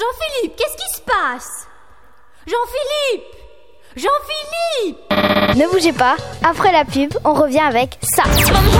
Jean-Philippe, qu'est-ce qui se passe? Jean-Philippe! Jean-Philippe! Ne bougez pas, après la pub, on revient avec ça.